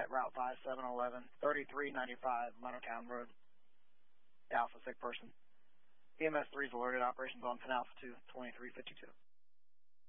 at Route 5711, 3395 Montown Road. Alpha, sick person. EMS 3 is alerted. Operations on Pin Alpha 2, 2352.